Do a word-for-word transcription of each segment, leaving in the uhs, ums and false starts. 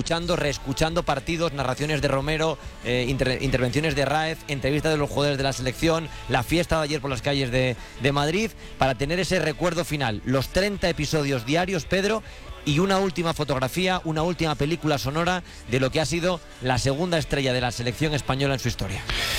escuchando, reescuchando partidos, narraciones de Romero, eh, inter, intervenciones de Raez, entrevistas de los jugadores de la selección, la fiesta de ayer por las calles de, de Madrid, para tener ese recuerdo final. Los treinta episodios diarios, Pedro, y una última fotografía, una última película sonora de lo que ha sido la segunda estrella de la selección española en su historia.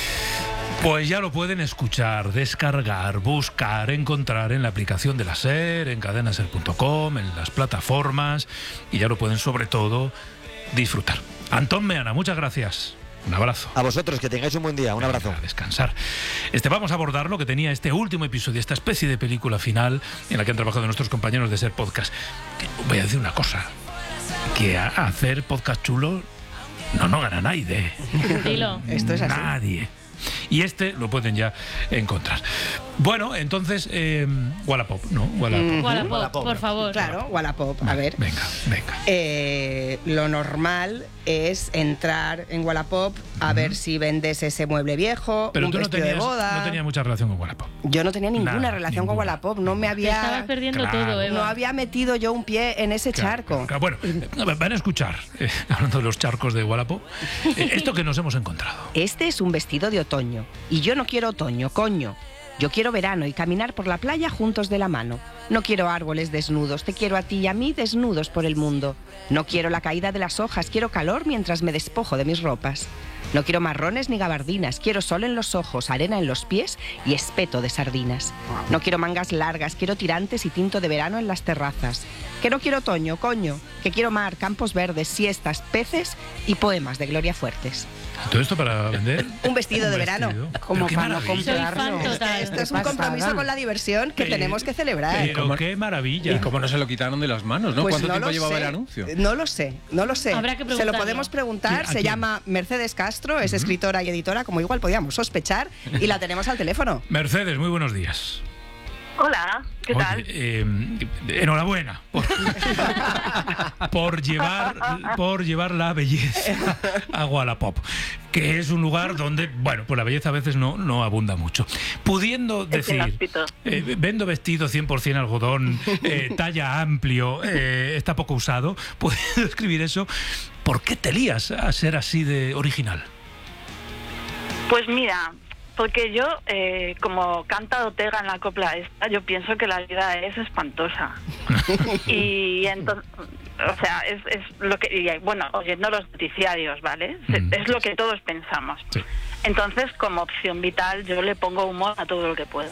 Pues ya lo pueden escuchar, descargar, buscar, encontrar en la aplicación de la SER, en cadena ser punto com, en las plataformas, y ya lo pueden sobre todo disfrutar. Antón Meana, muchas gracias. Un abrazo. A vosotros, que tengáis un buen día. Un abrazo. A descansar. Este, vamos a abordar lo que tenía este último episodio, esta especie de película final en la que han trabajado nuestros compañeros de SER Podcast. Voy a decir una cosa, que a hacer podcast chulo no, no gana nadie. Dilo. Esto es así. Nadie. Y este lo pueden ya encontrar. Bueno, entonces, eh, Wallapop, ¿no? Wallapop. Mm. Wallapop, Wallapop, por ¿no? favor. Claro, Wallapop. A ver. Venga, venga. Eh, lo normal es entrar en Wallapop a uh-huh. ver si vendes ese mueble viejo, Pero un tú no vestido tenías, de boda. no tenías mucha relación con Wallapop. Yo no tenía ninguna Nada, relación ninguna. con Wallapop. No me Te había... estabas perdiendo Claro. todo, Eva. No había metido yo un pie en ese Claro, charco. claro, claro. Bueno, van a escuchar, eh, hablando de los charcos de Wallapop, eh, esto que nos hemos encontrado. Este es un vestido de otoño. Y yo no quiero otoño, coño. Yo quiero verano y caminar por la playa juntos de la mano. No quiero árboles desnudos, te quiero a ti y a mí desnudos por el mundo. No quiero la caída de las hojas, quiero calor mientras me despojo de mis ropas. No quiero marrones ni gabardinas, quiero sol en los ojos, arena en los pies y espeto de sardinas. No quiero mangas largas, quiero tirantes y tinto de verano en las terrazas. Que no quiero otoño, coño, que quiero mar, campos verdes, siestas, peces y poemas de Gloria Fuertes. ¿Todo esto para vender? Un vestido Un de vestido. verano. Pero Como qué para no maravilla. Soy fan comprarlo. total. Esto es un Pasada. compromiso con la diversión que Pero- tenemos que celebrar. Pero ¿Cómo? qué maravilla. ¿Y cómo no se lo quitaron de las manos, no? Pues ¿Cuánto no tiempo lo llevaba sé. el anuncio? No lo sé, no lo sé. Habrá que Se lo preguntarlo. podemos preguntar. ¿A Se quién? llama Mercedes Castro, es escritora y editora, como igual podíamos sospechar, y la tenemos al teléfono. Mercedes, muy buenos días. Hola, ¿qué Oye, tal? eh, enhorabuena por, por llevar por llevar la belleza a Wallapop, que es un lugar donde, bueno, pues la belleza a veces no, no abunda mucho. Pudiendo decir, inhóspito. eh, vendo vestido cien por cien algodón, eh, talla amplio, eh, está poco usado, puedo escribir eso. ¿Por qué te lías a ser así de original? Pues mira, porque yo, eh, como canta Ortega en la copla esta, yo pienso que la vida es espantosa. Y entonces, o sea, es, es lo que, y, bueno, oyendo los noticiarios, ¿vale? Se- Mm. Es lo que todos pensamos. Sí. Entonces, como opción vital, yo le pongo humor a todo lo que puedo.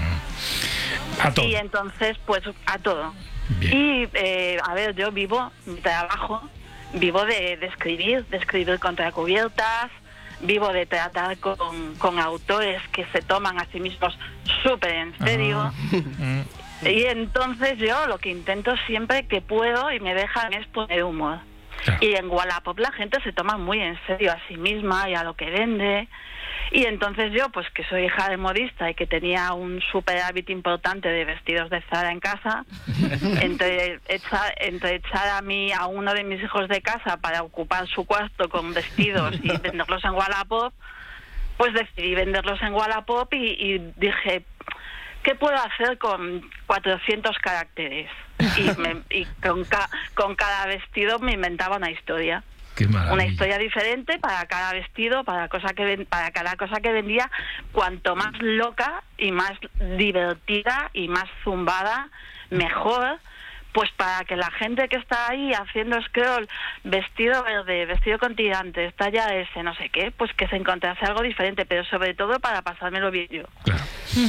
A todo. Y entonces, pues, a todo. Bien. Y, eh, a ver, yo vivo, mi trabajo, vivo de, de escribir, de escribir contracubiertas, vivo de tratar con, con autores que se toman a sí mismos súper en serio. Ah, mm. Y entonces yo lo que intento siempre que puedo y me dejan es poner humor. Claro. Y en Wallapop la gente se toma muy en serio a sí misma y a lo que vende. Y entonces yo, pues que soy hija de modista y que tenía un superávit importante de vestidos de Zara en casa, entre echar, entre echar a mí, a uno de mis hijos de casa para ocupar su cuarto con vestidos y venderlos en Wallapop, pues decidí venderlos en Wallapop y, y dije, ¿qué puedo hacer con cuatrocientos caracteres? Y, me, y con, ca, con cada vestido me inventaba una historia. Qué maravilla. Una historia diferente para cada vestido, para cosa que ven- para cada cosa que vendía, cuanto más loca y más divertida y más zumbada, mejor, pues para que la gente que está ahí haciendo scroll, vestido verde, vestido con tirantes, talla S, no sé qué, pues que se encontrase algo diferente, pero sobre todo para pasármelo bien yo. Claro.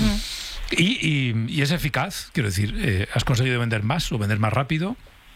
¿Y, y, y es eficaz? Quiero decir, eh, ¿has conseguido vender más o vender más rápido?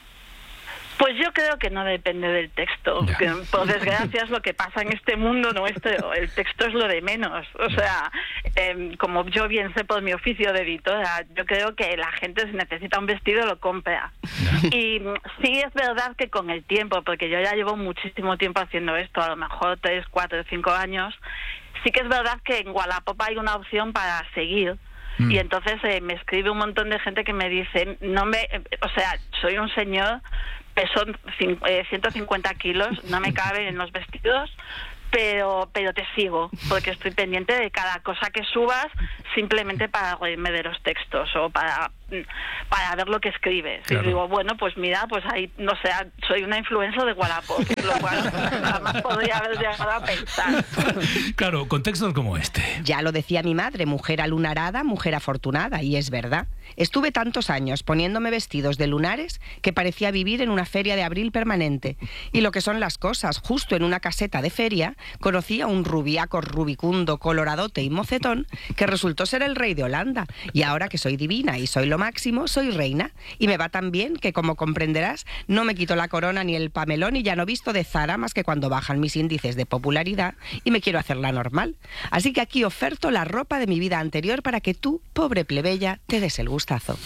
Pues yo creo que no depende del texto, Ya. que por desgracia es lo que pasa en este mundo nuestro, el texto es lo de menos, o sea, eh, como yo bien sé por mi oficio de editora, yo creo que la gente si necesita un vestido lo compra. Y mm, sí es verdad que con el tiempo, porque yo ya llevo muchísimo tiempo haciendo esto, a lo mejor tres, cuatro, cinco años, sí que es verdad que en Wallapop hay una opción para seguir. Mm. Y entonces eh, me escribe un montón de gente que me dice, no me, eh, o sea, soy un señor, peso cin- eh, ciento cincuenta kilos, no me caben en los vestidos, pero pero te sigo, porque estoy pendiente de cada cosa que subas, simplemente para reírme de los textos o para para ver lo que escribes. Claro. Y digo, bueno, pues mira, pues ahí, no sé, soy una influencer de Wallapop, lo cual jamás podría haber llegado a pensar. Claro, contextos como este. Ya lo decía mi madre, mujer alunarada, mujer afortunada, y es verdad. Estuve tantos años poniéndome vestidos de lunares que parecía vivir en una feria de abril permanente. Y lo que son las cosas, justo en una caseta de feria, conocí a un rubiaco rubicundo, coloradote y mocetón que resultó ser el rey de Holanda. Y ahora que soy divina y soy lo máximo, soy reina. Y me va tan bien que, como comprenderás, no me quito la corona ni el pamelón y ya no visto de Zara más que cuando bajan mis índices de popularidad y me quiero hacer la normal. Así que aquí oferto la ropa de mi vida anterior para que tú, pobre plebeya, te des el gustazo.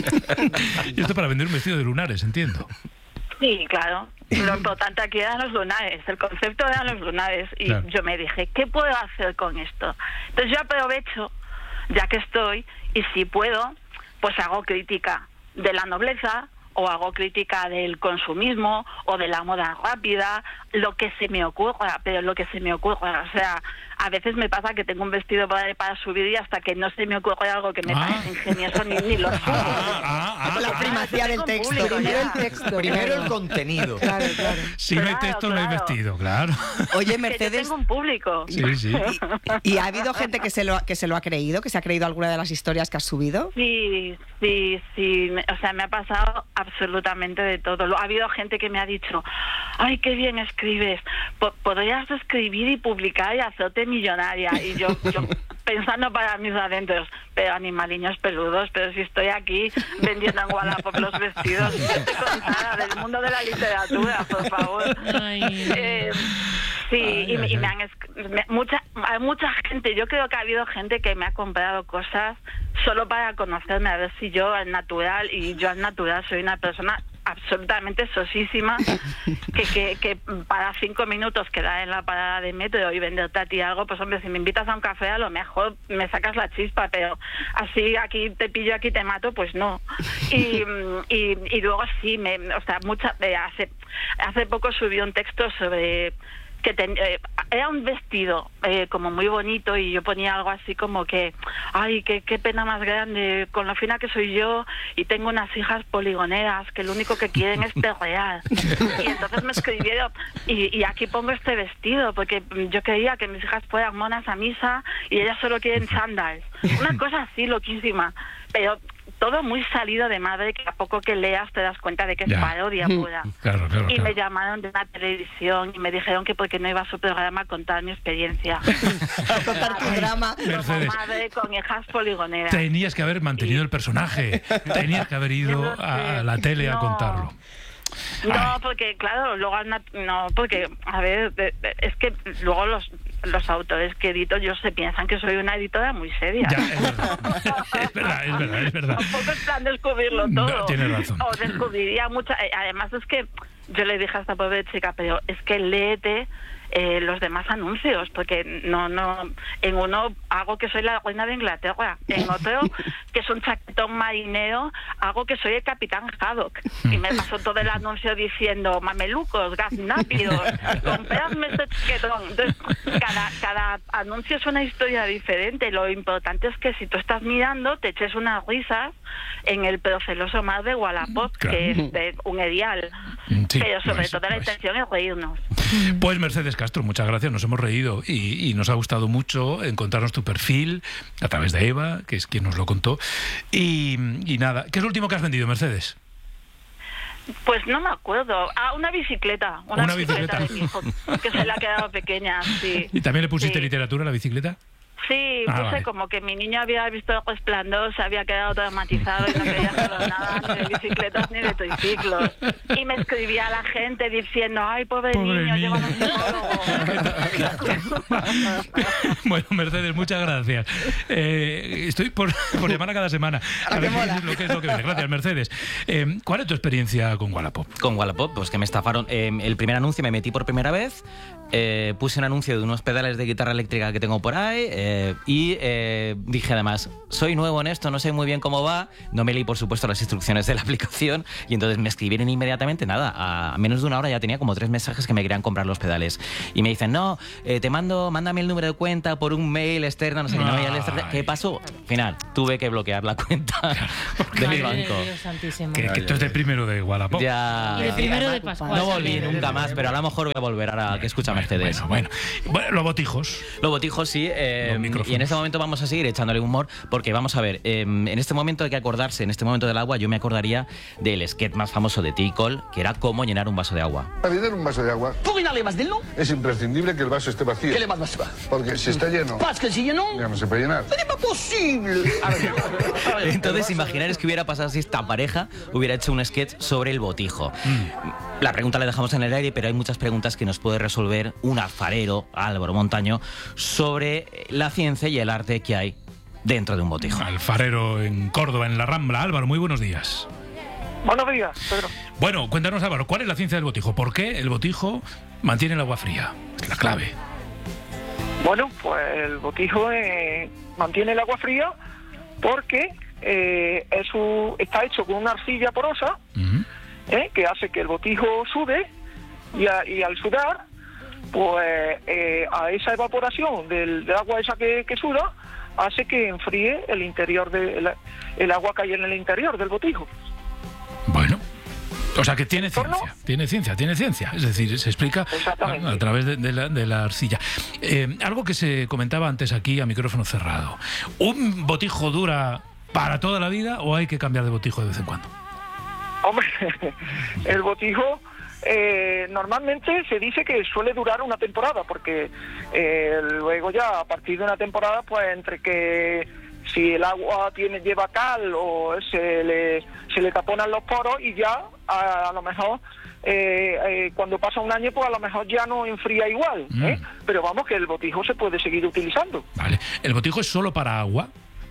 Y esto para vender un vestido de lunares, entiendo. Sí, claro. Lo importante aquí eran los lunares, el concepto eran los lunares. Y claro. yo me dije, ¿qué puedo hacer con esto? Entonces yo aprovecho, ya que estoy, y si puedo, pues hago crítica de la nobleza, o hago crítica del consumismo, o de la moda rápida, lo que se me ocurra, pero lo que se me ocurra. O sea, a veces me pasa que tengo un vestido para, para subir y hasta que no se me ocurre algo que me Ah. parece ingenioso ni, ni lo subo. Ah, ah, ah, La ah. primacía del texto. Público, Primero ya. el texto. Primero el contenido. Claro, claro. Si no hay Claro, texto, no hay claro. vestido, claro. Oye, Que yo Mercedes, tengo un público. Sí, sí. ¿y ha habido gente que se, lo, que se lo ha creído, que se ha creído alguna de las historias que has subido? Sí, sí, sí. Me- O sea, me ha pasado absolutamente de todo. Lo- Ha habido gente que me ha dicho, ay, qué bien escribes. Po- Podrías escribir y publicar y hacerte millonaria. Y yo, yo pensando para mis adentros, pero animaliños peludos, pero si estoy aquí vendiendo en Wallapop los vestidos, yo estoy cansada del mundo de la literatura, por favor. Eh, sí, y, me- y me han esc- me- mucha, hay mucha gente, yo creo que ha habido gente que me ha comprado cosas solo para conocerme, a ver si yo al natural, y yo al natural soy una persona absolutamente sosísima, que, que, que para cinco minutos quedar en la parada de metro y venderte a ti algo, pues hombre, si me invitas a un café a lo mejor me sacas la chispa, pero así aquí te pillo, aquí te mato, pues no. Y, y, y luego sí, me, o sea, mucha, eh, hace, hace poco subí un texto sobre que ten, eh, era un vestido eh, como muy bonito y yo ponía algo así como que, ay, qué, qué pena más grande, con lo fina que soy yo y tengo unas hijas poligoneras que lo único que quieren es perrear. Y entonces me escribieron, y, y aquí pongo este vestido porque yo quería que mis hijas fueran monas a misa y ellas solo quieren sandals. Una cosa así loquísima, pero todo muy salido de madre, que a poco que leas te das cuenta de que es Ya. parodia pura. Claro, claro, Y claro. me llamaron de una televisión y me dijeron que porque no iba a su programa a contar mi experiencia. A contar tu drama. Mercedes. Como madre con hijas poligoneras. Tenías que haber mantenido el personaje. Tenías que haber ido a, a la tele a No. contarlo. No, Ay. porque claro, luego al nat- no, porque a ver, de- de- es que luego los los autores que edito yo se piensan que soy una editora muy seria. Ya, es verdad. Es verdad, es verdad, es verdad. Tampoco es plan descubrirlo No, todo. tienes razón. O descubriría mucha. eh, Además es que yo le dije a esta pobre chica, pero es que léete eh, los demás anuncios, porque no, no, en uno hago que soy la reina de Inglaterra, en otro que es un chaquetón marinero, hago que soy el capitán Haddock, y me pasó todo el anuncio diciendo mamelucos, gaznápidos, compradme este chaquetón. Entonces, cada, cada anuncio es una historia diferente. Lo importante es que si tú estás mirando, te eches unas risas en el proceloso mar de Wallapop, Claro. que es de un erial. Sí, Pero sobre lo es, todo lo la es. intención es reírnos. Pues Mercedes Castro, muchas gracias, nos hemos reído y, y nos ha gustado mucho encontrarnos tu perfil a través de Eva, que es quien nos lo contó. Y, y nada, ¿qué es lo último que has vendido, Mercedes? Pues no me acuerdo. Ah, una bicicleta. Una, Una bicicleta, bicicleta. de mi hijo, que se le ha quedado pequeña, sí. ¿Y también le pusiste Sí. literatura a la bicicleta? Sí, Ah, puse vale. como que mi niño había visto el Resplandor, se había quedado traumatizado y no quería saber nada ni de bicicletas ni de triciclos. Y me escribía a la gente diciendo, ay, pobre, Pobre niño, niño. lleva un psicólogo. Bueno, Mercedes, muchas gracias. Eh, estoy por, por llamar a cada semana a ver qué es lo que es lo que viene. Gracias, Mercedes. Eh, ¿Cuál es tu experiencia con Wallapop? Con Wallapop, pues que me estafaron. Eh, el primer anuncio me metí por primera vez, eh, puse un anuncio de unos pedales de guitarra eléctrica que tengo por ahí, eh, Eh, y eh, dije además, soy nuevo en esto, no sé muy bien cómo va, no me leí por supuesto las instrucciones de la aplicación y entonces me escribieron inmediatamente, nada, a menos de una hora ya tenía como tres mensajes que me querían comprar los pedales. Y me dicen, no, eh, te mando, mándame el número de cuenta por un mail externo, no sé qué, no, ya externa. ¿Qué pasó? Final, tuve que bloquear la cuenta de mi banco. Que, que esto es de primero de Wallapop. Ya. Y de primero de Pascual. No volví nunca más, pero a lo mejor voy a volver ahora que escucha Mercedes. Bueno, bueno. Bueno, los botijos. Los botijos, sí. Eh, y en este momento vamos a seguir echándole humor, porque vamos a ver, eh, en este momento hay que acordarse, en este momento del agua, yo me acordaría del sketch más famoso de Ticol, que era cómo llenar un vaso de agua. Para llenar un vaso de agua es imprescindible que el vaso esté vacío. Porque si está lleno, ya no se puede llenar. Entonces, imaginaros que hubiera pasado si esta pareja hubiera hecho un sketch sobre el botijo. Mm. La pregunta la dejamos en el aire, pero hay muchas preguntas que nos puede resolver un alfarero, Álvaro Montaño, sobre la ciencia y el arte que hay dentro de un botijo. Alfarero en Córdoba, en la Rambla. Álvaro, muy buenos días. Buenos días, Pedro. Bueno, cuéntanos, Álvaro, ¿cuál es la ciencia del botijo? ¿Por qué el botijo mantiene el agua fría? Es la clave. Bueno, pues el botijo eh, mantiene el agua fría porque eh, es un, está hecho con una arcilla porosa, uh-huh. eh, que hace que el botijo sude y, a, y al sudar, pues eh, a esa evaporación del, del agua esa que, que suda, hace que enfríe el interior de el, el agua que hay en el interior del botijo. Bueno, o sea que tiene ciencia, tiene ciencia, tiene ciencia. Es decir, se explica a, a través de, de, la, de la arcilla. Eh, algo que se comentaba antes aquí a micrófono cerrado. ¿Un botijo dura para toda la vida o hay que cambiar de botijo de vez en cuando? Hombre, el botijo eh, normalmente se dice que suele durar una temporada, porque eh, luego ya a partir de una temporada, pues entre que si el agua tiene lleva cal o se le se le taponan los poros y ya a, a lo mejor eh, eh, cuando pasa un año pues a lo mejor ya no enfría igual, mm. ¿eh? Pero vamos, que el botijo se puede seguir utilizando. Vale. ¿El botijo es solo para agua?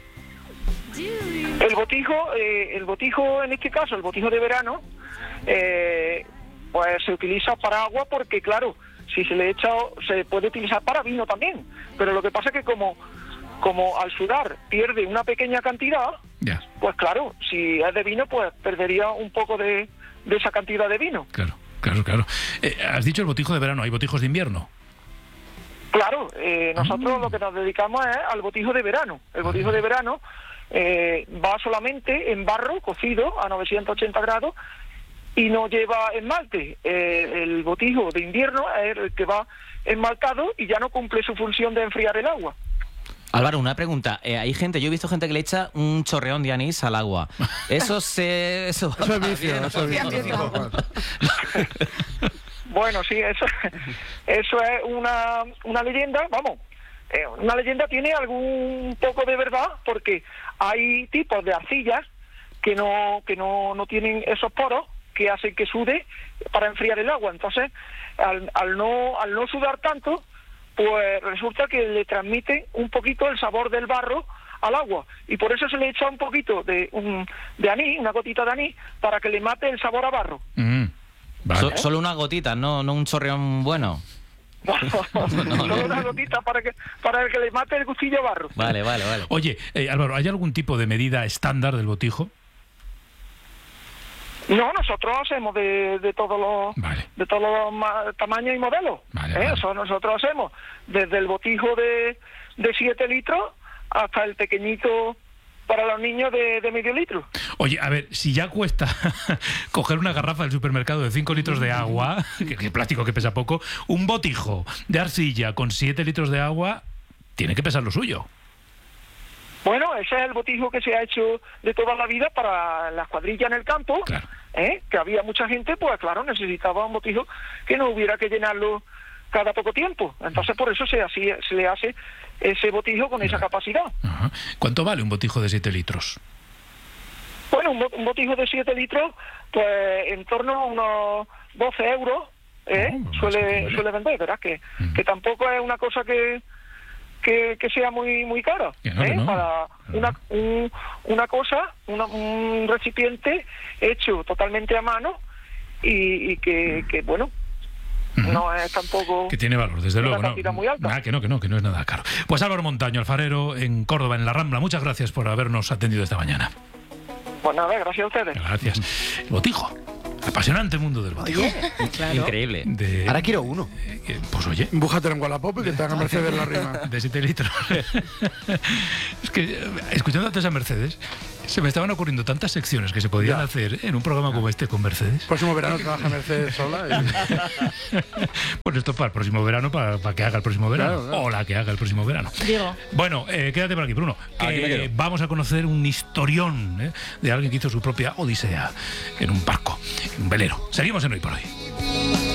El botijo, eh, el botijo en este caso, el botijo de verano, eh, pues se utiliza para agua porque claro, si se le echa, se puede utilizar para vino también, pero lo que pasa es que como como al sudar pierde una pequeña cantidad, yeah. pues claro, si es de vino, pues perdería un poco de, de esa cantidad de vino. Claro, claro, claro. Eh, has dicho el botijo de verano, ¿hay botijos de invierno? Claro, eh, nosotros ah. lo que nos dedicamos es al botijo de verano. El botijo ah. de verano eh, va solamente en barro cocido a novecientos ochenta grados y no lleva esmalte. Eh, el botijo de invierno es el que va esmaltado y ya no cumple su función de enfriar el agua. Álvaro, una pregunta. Eh, hay gente, yo he visto gente que le echa un chorreón de anís al agua. Eso se... Eso, eso es vicio, bien, eso es vicio. Bueno, sí, eso, eso es una, una leyenda, vamos. Eh, una leyenda tiene algún poco de verdad, porque hay tipos de arcillas que no que no, no tienen esos poros que hacen que sude para enfriar el agua. Entonces, al, al no al no sudar tanto, pues resulta que le transmite un poquito el sabor del barro al agua, y por eso se le echa un poquito de un de anís, una gotita de anís, para que le mate el sabor a barro. Mm, vale. so, solo una gotita, no no un chorreón bueno. No, no, no, no, una gotita para que para que le mate el gustillo a barro. Vale, vale, vale. Oye, eh, Álvaro, ¿hay algún tipo de medida estándar del botijo? No, nosotros hacemos de, de todos los vale. de todos los tamaños y modelos. Vale, ¿eh? vale. Eso nosotros hacemos desde el botijo de de siete litros hasta el pequeñito para los niños de, de medio litro. Oye, a ver, si ya cuesta coger una garrafa del supermercado de cinco litros de agua, que, que plástico que pesa poco, un botijo de arcilla con siete litros de agua tiene que pesar lo suyo. Bueno, ese es el botijo que se ha hecho de toda la vida para las cuadrillas en el campo, claro. ¿eh? Que había mucha gente, pues claro, necesitaba un botijo que no hubiera que llenarlo cada poco tiempo. Entonces por eso se, así, se le hace ese botijo con esa capacidad. Ajá. ¿Cuánto vale un botijo de siete litros? Bueno, un, un botijo de siete litros, pues en torno a unos doce euros, ¿eh? Oh, suele suele vender, ¿verdad? Que, uh-huh. que tampoco es una cosa que... Que, que sea muy muy cara, no, ¿eh? no. Para una un, una cosa, una, un recipiente hecho totalmente a mano y, y que, que, bueno, Uh-huh. No es tampoco... Que tiene valor, desde una luego. cantidad No, muy alta. Nada, que no, que no, que no es nada caro. Pues Álvaro Montaño, alfarero en Córdoba, en La Rambla, muchas gracias por habernos atendido esta mañana. Pues nada, gracias a ustedes. Gracias. El botijo. Apasionante mundo del botijo. Oye, claro. Increíble. De, Ahora quiero uno. eh, pues oye, Bújatelo en Wallapop y que te haga Mercedes la rima. de siete litros. Es que, eh, escuchando antes a Mercedes, se me estaban ocurriendo tantas secciones que se podían Ya. hacer en un programa como este con Mercedes. Próximo verano trabaja Mercedes sola. Y... Pues esto para el próximo verano, para, para que haga el próximo verano. Claro, claro. O la que haga el próximo verano. Digo. Bueno, eh, quédate por aquí, Bruno. Aquí me Que quedo. vamos a conocer un historión eh, de alguien que hizo su propia odisea en un barco, en un velero. Seguimos en Hoy por Hoy.